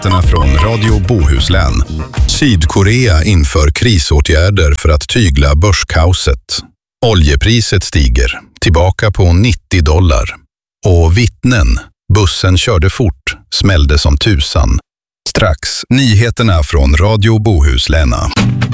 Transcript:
Nyheterna från Radio Bohuslän. Sydkorea inför krisåtgärder för att tygla börskaoset. Oljepriset stiger, tillbaka på $90. Och vittnen, bussen körde fort, smällde som tusan. Strax, nyheterna från Radio Bohuslän.